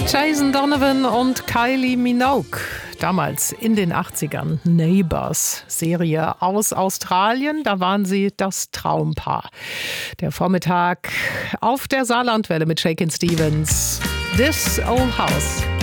Jason Donovan und Kylie Minogue. Damals in den 80ern, Neighbours, Serie aus Australien, da waren sie das Traumpaar. Der Vormittag auf der Saarlandwelle mit Shakin' Stevens, This Old House.